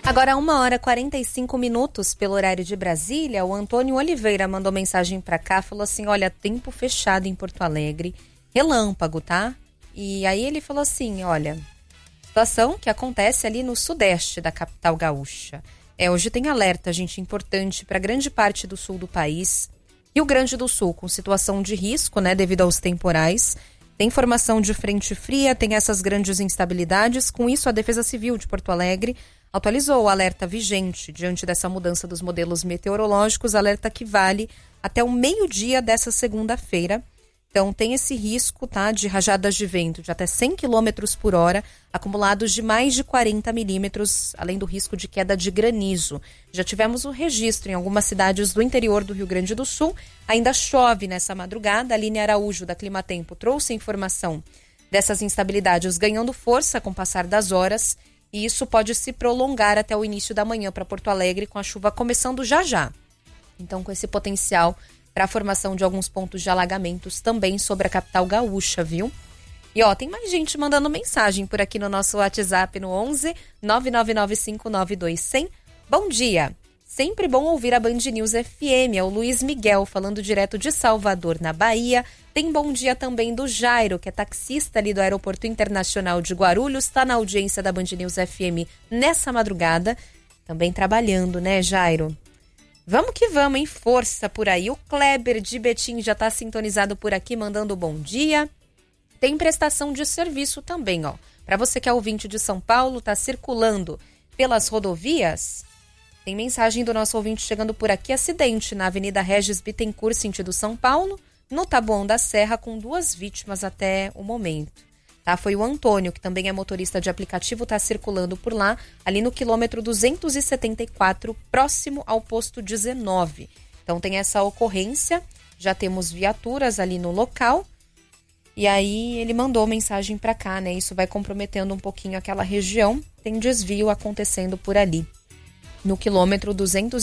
Agora, 1h45 pelo horário de Brasília, o Antônio Oliveira mandou mensagem pra cá, falou assim, olha, tempo fechado em Porto Alegre, relâmpago, tá? E aí ele falou assim, olha, situação que acontece ali no sudeste da capital gaúcha. Hoje tem alerta, gente, importante para grande parte do sul do país. Rio Grande do Sul, com situação de risco, né, devido aos temporais. Tem formação de frente fria, tem essas grandes instabilidades. Com isso, a Defesa Civil de Porto Alegre atualizou o alerta vigente diante dessa mudança dos modelos meteorológicos, alerta que vale até o meio-dia dessa segunda-feira. Então, tem esse risco, tá, de rajadas de vento de até 100 km por hora, acumulados de mais de 40 milímetros, além do risco de queda de granizo. Já tivemos o registro em algumas cidades do interior do Rio Grande do Sul. Ainda chove nessa madrugada. A Aline Araújo, da Climatempo, trouxe a informação dessas instabilidades ganhando força com o passar das horas. E isso pode se prolongar até o início da manhã para Porto Alegre, com a chuva começando já já. Então, com esse potencial para a formação de alguns pontos de alagamentos também sobre a capital gaúcha, viu? E ó, tem mais gente mandando mensagem por aqui no nosso WhatsApp no 11 999592100. Bom dia! Sempre bom ouvir a Band News FM, é o Luiz Miguel falando direto de Salvador, na Bahia. Tem bom dia também do Jairo, que é taxista ali do Aeroporto Internacional de Guarulhos, está na audiência da Band News FM nessa madrugada. Também trabalhando, né, Jairo? Vamos que vamos, hein? Força por aí. O Kleber de Betim já está sintonizado por aqui, mandando bom dia. Tem prestação de serviço também, ó. Para você que é ouvinte de São Paulo, está circulando pelas rodovias. Tem mensagem do nosso ouvinte chegando por aqui. Acidente na Avenida Regis Bittencourt, sentido São Paulo, no Taboão da Serra, com 2 vítimas até o momento. Tá? Foi o Antônio, que também é motorista de aplicativo, está circulando por lá, ali no quilômetro 274, próximo ao posto 19. Então tem essa ocorrência, já temos viaturas ali no local, e aí ele mandou mensagem para cá, né? Isso vai comprometendo um pouquinho aquela região, tem desvio acontecendo por ali, no quilômetro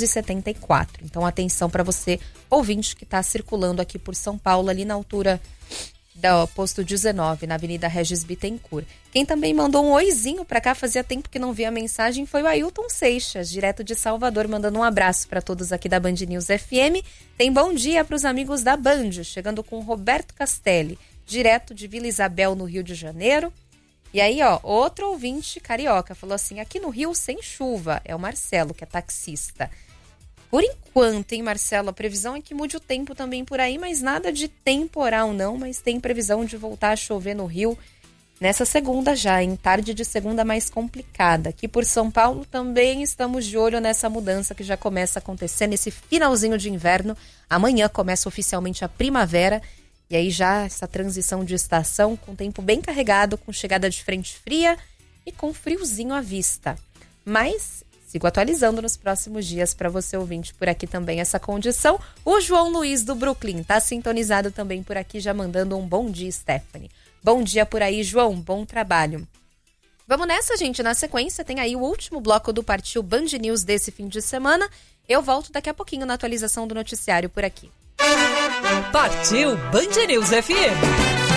274. Então atenção para você, ouvinte, que está circulando aqui por São Paulo, ali na altura do posto 19, na Avenida Regis Bittencourt. Quem também mandou um oizinho pra cá, fazia tempo que não via a mensagem, foi o Ailton Seixas, direto de Salvador, mandando um abraço para todos aqui da Band News FM. Tem bom dia para os amigos da Band, chegando com o Roberto Castelli, direto de Vila Isabel, no Rio de Janeiro. E aí, ó, outro ouvinte carioca falou assim, aqui no Rio sem chuva, é o Marcelo, que é taxista. Por enquanto, hein, Marcelo, a previsão é que mude o tempo também por aí, mas nada de temporal não, mas tem previsão de voltar a chover no Rio nessa segunda já, em tarde de segunda mais complicada. Aqui por São Paulo também estamos de olho nessa mudança que já começa a acontecer nesse finalzinho de inverno. Amanhã começa oficialmente a primavera e aí já essa transição de estação com tempo bem carregado, com chegada de frente fria e com friozinho à vista. Mas sigo atualizando nos próximos dias para você ouvinte por aqui também essa condição. O João Luiz do Brooklyn tá sintonizado também por aqui, já mandando um bom dia, Stephanie. Bom dia por aí, João. Bom trabalho. Vamos nessa, gente. Na sequência tem aí o último bloco do Partiu Band News desse fim de semana. Eu volto daqui a pouquinho na atualização do noticiário por aqui. Partiu Band News FM.